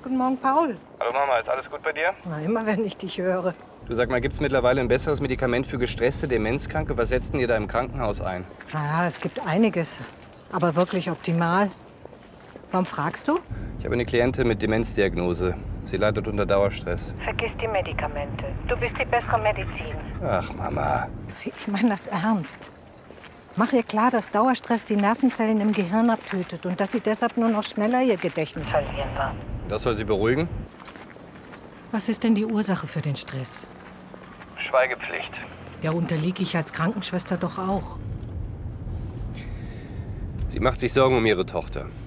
Guten Morgen, Paul. Hallo Mama, ist alles gut bei dir? Na, immer wenn ich dich höre. Du, sag mal, gibt's mittlerweile ein besseres Medikament für gestresste Demenzkranke? Was setzt denn ihr da im Krankenhaus ein? Ja, es gibt einiges. Aber wirklich optimal. Warum fragst du? Ich habe eine Klientin mit Demenzdiagnose. Sie leidet unter Dauerstress. Vergiss die Medikamente. Du bist die bessere Medizin. Ach, Mama. Ich meine das ernst. Mach ihr klar, dass Dauerstress die Nervenzellen im Gehirn abtötet und dass sie deshalb nur noch schneller ihr Gedächtnis verlieren wird. Das soll sie beruhigen? Was ist denn die Ursache für den Stress? Schweigepflicht. Der unterliege ich als Krankenschwester doch auch. Sie macht sich Sorgen um ihre Tochter.